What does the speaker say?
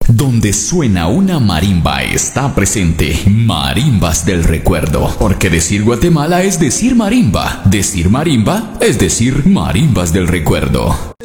Donde suena una marimba está presente Marimbas del Recuerdo. Porque decir Guatemala es decir marimba es decir Marimbas del Recuerdo.